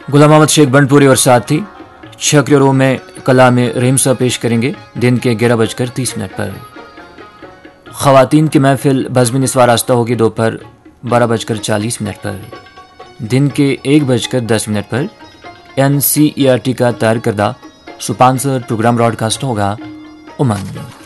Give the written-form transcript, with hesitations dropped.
गुलाम मोहम्मद शेख बनपुरी और साथी शक्रों में कला में रेमसा पेश करेंगे दिन के 11:30 पर। ख़वातीन की महफिल बज़्म निस्वा रास्ता होगी दोपहर 12:40 पर। दिन के 1:10 पर NCERT का तैयार करदा स्पॉन्सर्ड प्रोग्राम ब्रॉडकास्ट होगा उमंग।